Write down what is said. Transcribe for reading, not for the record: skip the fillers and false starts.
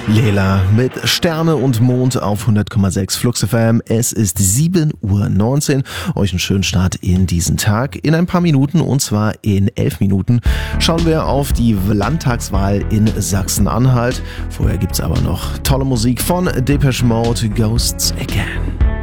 Lela mit Sterne und Mond auf 100,6 Flux FM. Es ist 7:19 Uhr. Euch einen schönen Start in diesen Tag. In ein paar Minuten, und zwar in 11 Minuten, schauen wir auf die Landtagswahl in Sachsen-Anhalt. Vorher gibt's aber noch tolle Musik von Depeche Mode, Ghosts Again.